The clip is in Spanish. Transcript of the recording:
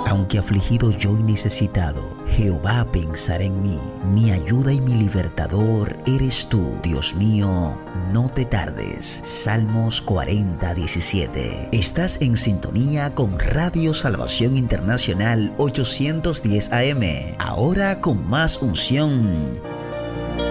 Aunque afligido yo y necesitado, Jehová pensará en mí. Mi ayuda y mi libertador eres tú, Dios mío, no te tardes. Salmos 40:17. Estás en sintonía con Radio Salvación Internacional 810 AM. Ahora con más unción.